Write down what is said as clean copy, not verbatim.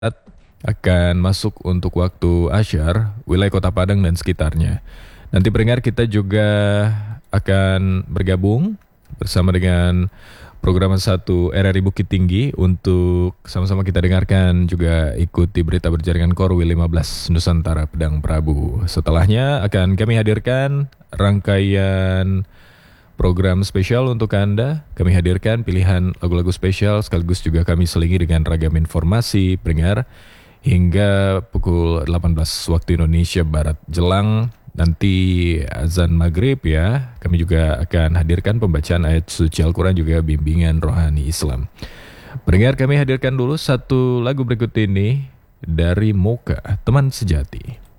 akan masuk untuk waktu asyar wilayah Kota Padang dan sekitarnya. Nanti pendengar kita juga akan bergabung bersama dengan program 1 RRI Bukit Tinggi untuk sama-sama kita dengarkan juga ikuti berita berjaringan Korwil 15 Nusantara Pedang Prabu. Setelahnya akan kami hadirkan rangkaian program spesial untuk Anda. Kami hadirkan pilihan lagu-lagu spesial sekaligus juga kami selingi dengan ragam informasi pendengar hingga pukul 18 waktu Indonesia Barat jelang nanti azan maghrib ya. Kami juga akan hadirkan pembacaan ayat suci Al-Quran juga bimbingan rohani Islam. Pendengar, kami hadirkan dulu satu lagu berikut ini dari Mocha, Teman Sejati.